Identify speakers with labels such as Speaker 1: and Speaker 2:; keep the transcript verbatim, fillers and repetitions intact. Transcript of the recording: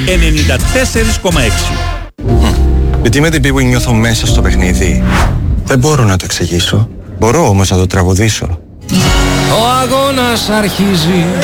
Speaker 1: ενενήντα τέσσερα κόμμα έξι.
Speaker 2: Γιατί με την Big Wing νιώθω μέσα στο παιχνίδι. Δεν μπορώ να το εξηγήσω. Μπορώ όμως να το τραγουδήσω.
Speaker 3: Ο αγώνας αρχίζει.